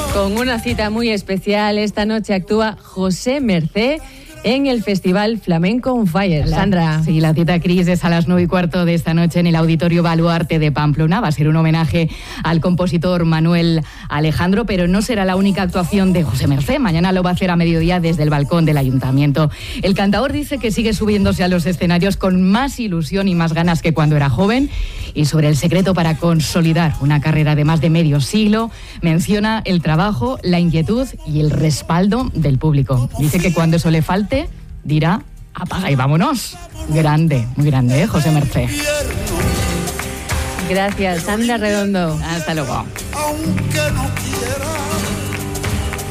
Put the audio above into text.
Con una cita muy especial, esta noche actúa José Mercé en el Festival Flamenco on Fire. Sandra. Sí, la cita, Cris, es a las 9:15 de esta noche en el Auditorio Baluarte de Pamplona. Va a ser un homenaje al compositor Manuel Alejandro, pero no será la única actuación de José Mercé. Mañana lo va a hacer a mediodía desde el balcón del Ayuntamiento. El cantador dice que sigue subiéndose a los escenarios con más ilusión y más ganas que cuando era joven. Y sobre el secreto para consolidar una carrera de más de medio siglo, menciona el trabajo, la inquietud y el respaldo del público. Dice que cuando eso le falte, dirá, apaga y vámonos. Grande, muy grande, José Mercé. Gracias, Sandra Redondo. Hasta luego. Aunque no quiera.